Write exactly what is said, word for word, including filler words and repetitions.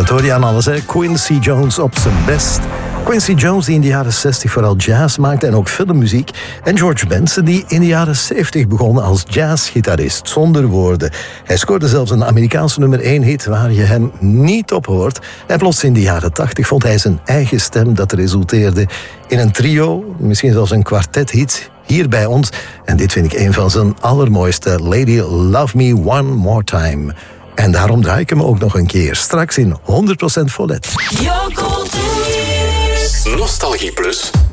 Dat hoor je aan alles, hè? Quincy Jones op zijn best. Quincy Jones die in de jaren zestig vooral jazz maakte en ook filmmuziek. En George Benson die in de jaren zeventig begon als jazzgitarist, zonder woorden. Hij scoorde zelfs een Amerikaanse nummer één hit waar je hem niet op hoort. En plots in de jaren tachtig vond hij zijn eigen stem dat resulteerde in een trio, misschien zelfs een kwartethit hier bij ons. En dit vind ik een van zijn allermooiste, Lady Love Me One More Time. En daarom draai ik hem ook nog een keer, straks in honderd procent Follett. Nostalgie Plus